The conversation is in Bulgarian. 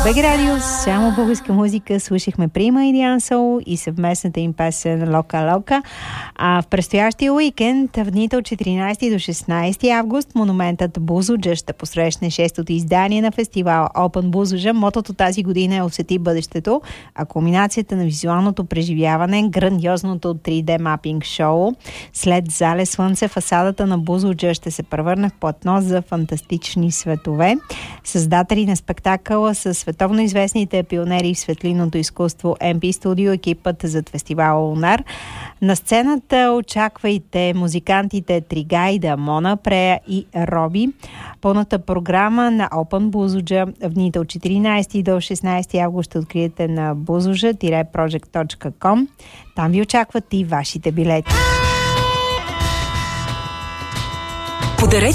БГ Радио, само българска музика. Слушахме Прима и Диан Соул и съвместната им песен Лока Лока. В предстоящия уикенд, в дните от 14 до 16 август, монументът Бузлуджа ще посрещне 6-то издание на фестивал Open Бузлуджа. Мотото тази година е "Усети бъдещето", а кулминацията на визуалното преживяване, грандиозното 3D мапинг шоу. След зале слънце, фасадата на Бузлуджа ще се превърне в платно за фантастични светове. Създатели на спектакъла са световно известните пионери в светлинното изкуство MP Studio, екипът зад фестивала Лунар. На сцената очаквайте музикантите Тригайда, Мона, Прея и Роби. Пълната програма на Open Бузлуджа в дните от 14 до 16 август ще откриете на buzluja-project.com. Там ви очакват и вашите билети.